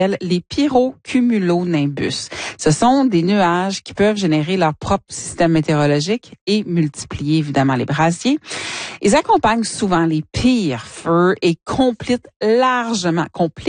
les pyrocumulonimbus. Ce sont des nuages qui peuvent générer leur propre système météorologique et multiplier évidemment les brasiers. Ils accompagnent souvent les pires feux et compliquent largement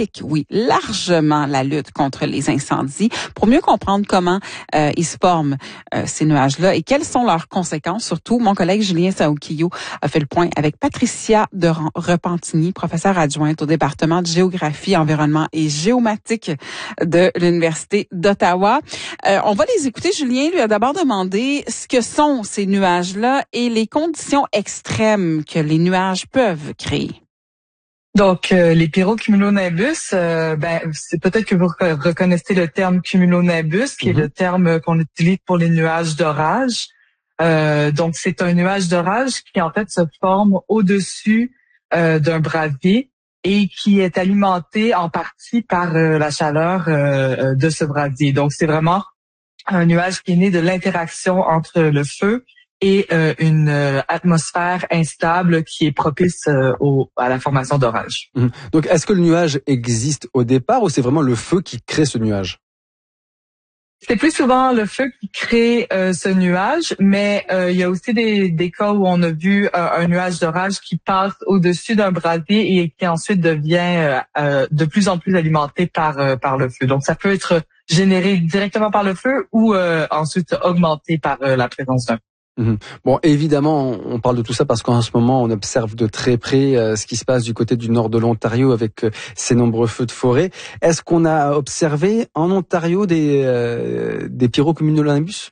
la lutte contre les incendies. Pour mieux comprendre comment ils se forment, ces nuages-là, et quelles sont leurs conséquences, surtout, mon collègue Julien Saoukio a fait le point avec Patricia de Repentigny, professeure adjointe au département de géographie, environnement et géomatique de l'Université d'Ottawa. On va les écouter. Julien lui a d'abord demandé ce que sont ces nuages-là et les conditions extrêmes que les nuages peuvent créer. Donc, les pyrocumulonimbus, c'est peut-être que vous reconnaissez le terme cumulonimbus, qui est le terme qu'on utilise pour les nuages d'orage. Donc, c'est un nuage d'orage qui, en fait, se forme au-dessus d'un brasier et qui est alimenté en partie par la chaleur de ce brasier. Donc, c'est vraiment un nuage qui est né de l'interaction entre le feu et une atmosphère instable qui est propice à la formation d'orage. Donc, est-ce que le nuage existe au départ ou c'est vraiment le feu qui crée ce nuage? C'est plus souvent le feu qui crée ce nuage, mais il y a aussi des cas où on a vu un nuage d'orage qui passe au-dessus d'un brasier et qui ensuite devient de plus en plus alimenté par le feu. Donc, ça peut être généré directement par le feu ou ensuite augmenté par la présence d'un feu. Bon, évidemment, on parle de tout ça parce qu'en ce moment, on observe de très près ce qui se passe du côté du nord de l'Ontario avec ces nombreux feux de forêt. Est-ce qu'on a observé en Ontario des pyrocumulonimbus?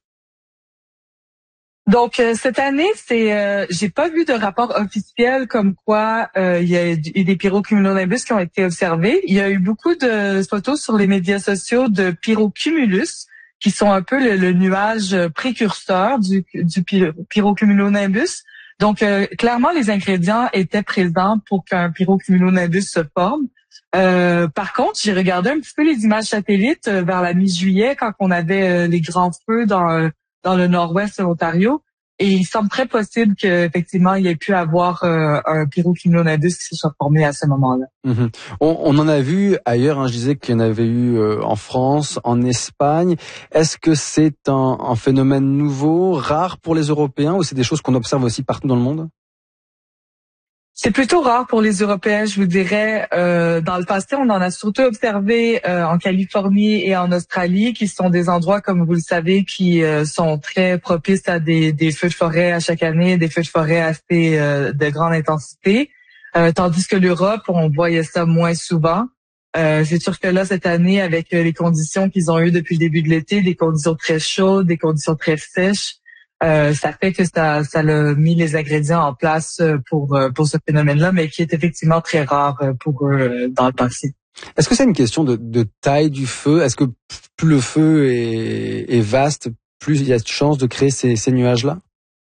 Donc cette année, j'ai pas vu de rapport officiel comme quoi il y a eu des pyrocumulonimbus qui ont été observés. Il y a eu beaucoup de photos sur les médias sociaux de pyrocumulus, qui sont un peu le nuage précurseur du pyrocumulonimbus. Donc, clairement, les ingrédients étaient présents pour qu'un pyrocumulonimbus se forme. Par contre, j'ai regardé un petit peu les images satellites vers la mi-juillet, quand on avait les grands feux dans le nord-ouest de l'Ontario. Et il semble très possible qu'effectivement, il y ait pu avoir un pyrocumulonimbus qui se soit formé à ce moment-là. On en a vu ailleurs, je disais qu'il y en avait eu en France, en Espagne. Est-ce que c'est un phénomène nouveau, rare pour les Européens, ou c'est des choses qu'on observe aussi partout dans le monde? C'est plutôt rare pour les Européens, je vous dirais. Dans le passé, on en a surtout observé en Californie et en Australie, qui sont des endroits, comme vous le savez, qui sont très propices à des feux de forêt à chaque année, des feux de forêt assez de grande intensité. Tandis que l'Europe, on voyait ça moins souvent. C'est sûr que là, cette année, avec les conditions qu'ils ont eues depuis le début de l'été, des conditions très chaudes, des conditions très sèches, ça fait que ça a mis les ingrédients en place pour ce phénomène-là, mais qui est effectivement très rare pour eux dans le passé. Est-ce que c'est une question de taille du feu? Est-ce que plus le feu est vaste, plus il y a de chances de créer ces nuages-là?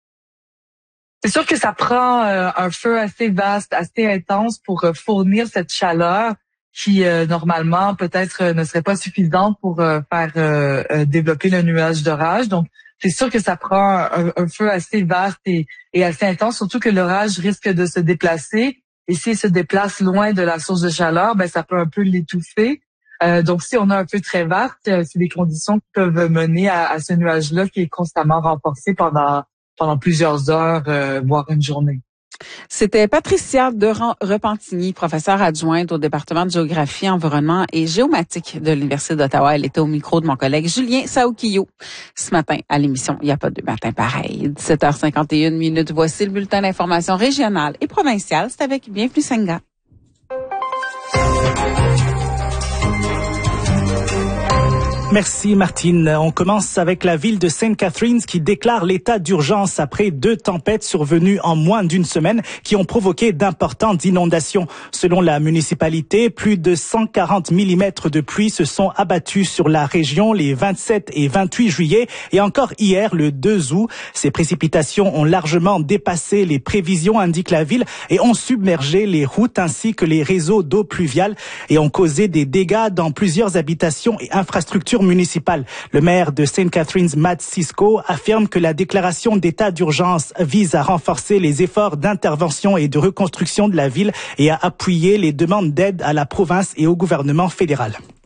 C'est sûr que ça prend un feu assez vaste, assez intense pour fournir cette chaleur qui normalement peut-être ne serait pas suffisante pour faire développer le nuage d'orage. Donc, c'est sûr que ça prend un feu assez vaste et assez intense, surtout que l'orage risque de se déplacer. Et s'il se déplace loin de la source de chaleur, ça peut un peu l'étouffer. Donc, si on a un feu très vaste, c'est des conditions qui peuvent mener à ce nuage-là qui est constamment renforcé pendant plusieurs heures, voire une journée. C'était Patricia de Repentigny, professeure adjointe au département de géographie, environnement et géomatique de l'Université d'Ottawa. Elle était au micro de mon collègue Julien Saoukio ce matin à l'émission Il n'y a pas de matin pareil. 17h51. Voici le bulletin d'information régionale et provinciale. C'est avec Bienvenue Senga. Merci Martine. On commence avec la ville de St. Catharines qui déclare l'état d'urgence après 2 tempêtes survenues en moins d'une semaine qui ont provoqué d'importantes inondations. Selon la municipalité, plus de 140 mm de pluie se sont abattus sur la région les 27 et 28 juillet et encore hier le 2 août. Ces précipitations ont largement dépassé les prévisions, indique la ville, et ont submergé les routes ainsi que les réseaux d'eau pluviale et ont causé des dégâts dans plusieurs habitations et infrastructures municipale. Le maire de St. Catharines, Matt Cisco, affirme que la déclaration d'état d'urgence vise à renforcer les efforts d'intervention et de reconstruction de la ville et à appuyer les demandes d'aide à la province et au gouvernement fédéral.